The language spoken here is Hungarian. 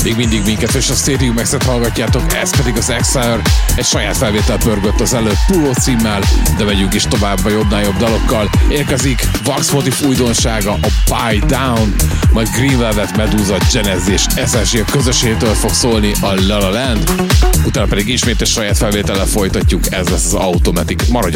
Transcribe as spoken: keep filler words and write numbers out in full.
Még mindig minket és a Stadium Max-et hallgatjátok, ez pedig az Exile, egy saját felvétel pörgött az előtt Puló címmel, de megyünk is tovább a jobbnál jobb dalokkal. Érkezik Vax Motif újdonsága, a Buy Down, majd Green Velvet, Medusa, Genezi és es es gé közösségétől fog szólni a La La Land, utána pedig ismét egy saját felvétellel folytatjuk, ez lesz az Automatic. Maradjatok